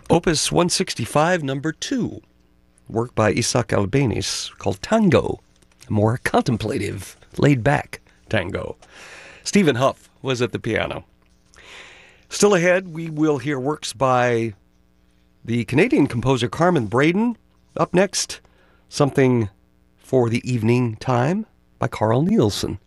Opus 165, number 2, work by Isaac Albéniz called Tango, a more contemplative, laid-back tango. Stephen Huff was at the piano. Still ahead, we will hear works by the Canadian composer Carmen Braden. Up next, something for the evening time by Carl Nielsen.